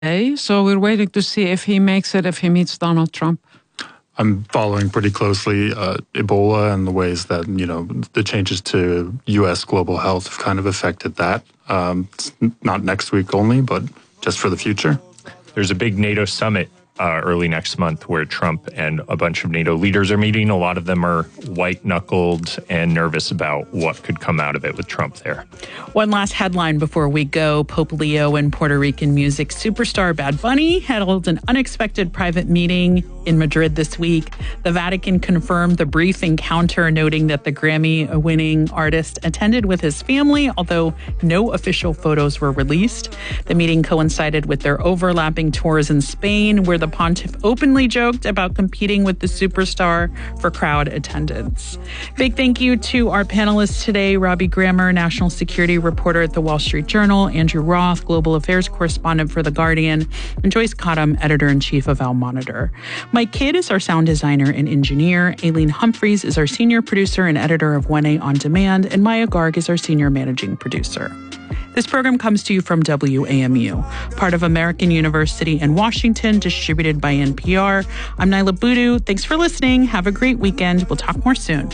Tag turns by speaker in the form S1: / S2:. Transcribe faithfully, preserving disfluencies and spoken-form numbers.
S1: Hey, so we're waiting to see if he makes it, if he meets Donald Trump.
S2: I'm following pretty closely uh, Ebola and the ways that, you know, the changes to U S global health have kind of affected that. Um, it's not next week only, but just for the future.
S3: There's a big NATO summit uh, early next month where Trump and a bunch of NATO leaders are meeting. A lot of them are white-knuckled and nervous about what could come out of it with Trump there.
S4: One last headline before we go. Pope Leo and Puerto Rican music superstar Bad Bunny held an unexpected private meeting in Madrid this week. The Vatican confirmed the brief encounter, noting that the Grammy-winning artist attended with his family, although no official photos were released. The meeting coincided with their overlapping tours in Spain, where the pontiff openly joked about competing with the superstar for crowd attendance. Big thank you to our panelists today, Robbie Grammer, national security reporter at The Wall Street Journal, Andrew Roth, global affairs correspondent for The Guardian, and Joyce Cottom, editor-in-chief of Al Monitor. Mike Kidd is our sound designer and engineer. Aileen Humphreys is our senior producer and editor of one A On Demand, and Maya Garg is our senior managing producer. This program comes to you from W A M U, part of American University in Washington, distributed by N P R. I'm Nyla Boodoo. Thanks for listening. Have a great weekend. We'll talk more soon.